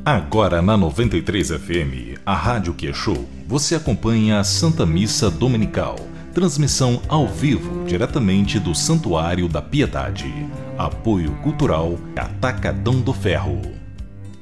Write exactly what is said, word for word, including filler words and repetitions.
Agora na noventa e três F M, a Rádio Que Show, você acompanha a Santa Missa Dominical, transmissão ao vivo diretamente do Santuário da Piedade. Apoio Cultural Atacadão do Ferro.